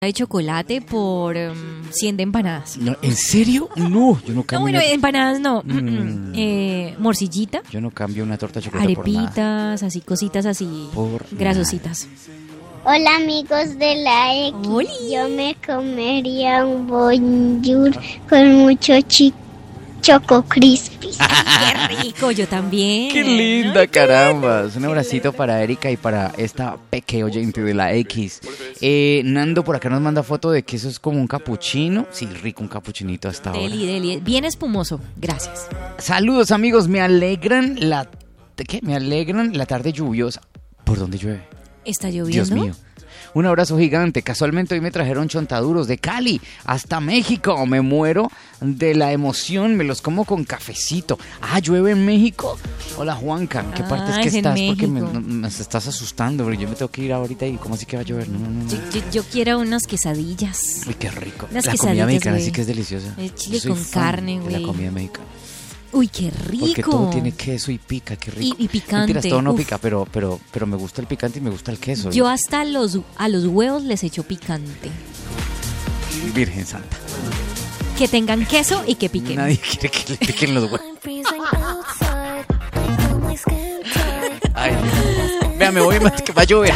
de chocolate por 100 de empanadas. No, ¿en serio? No, yo no No, cambio. bueno, empanadas no. Morcillita, Yo no cambio una torta de chocolate por nada. arepitas, así, cositas así, Por grasositas. Hola amigos de la X, ¡Oli! yo me comería un bonjour con mucho Choco Crispis. ¡Qué rico! Yo también. ¡Qué linda, caramba! Un abracito para Erika y para esta pequeña oyente de la X. Nando por acá nos manda foto de que eso es como un capuchino. Sí, rico, un capuchinito hasta ahora. Deli, bien espumoso. Gracias. Saludos, amigos. Me alegran la tarde lluviosa. ¿Por dónde llueve? ¿Está lloviendo? Dios mío. Un abrazo gigante. Casualmente hoy me trajeron chontaduros de Cali hasta México. Me muero de la emoción. Me los como con cafecito. Ah, ¿llueve en México? Hola, Juanca. ¿En qué parte es que es en estás? Porque México. me estás asustando. Porque yo me tengo que ir ahorita y ¿cómo así que va a llover? No. Yo quiero unas quesadillas. Uy, qué rico. Unas La comida quesadillas, mexicana güey. sí que es deliciosa. El chile Yo soy con fan carne, de la güey. comida mexicana. Uy, qué rico. Porque todo tiene queso y pica, qué rico. Y picante. Mentiras, todo no Uf. pica, pero me gusta el picante y me gusta el queso. Yo hasta a los huevos les echo picante. Virgen Santa. Que tengan queso y que piquen. Nadie quiere que le piquen los huevos. Ay, vea, me voy, que va a llover.